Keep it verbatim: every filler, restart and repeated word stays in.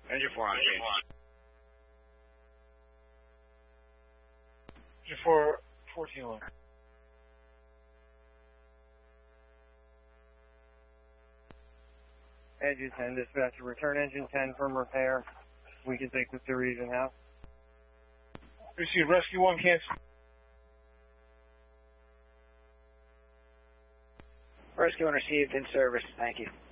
Engine four on scene. Engine four, fourteen one. Engine ten, dispatcher, return engine ten from repair. We can take this to Region House. Receive rescue one, cancel. Rescue one received, in service, thank you.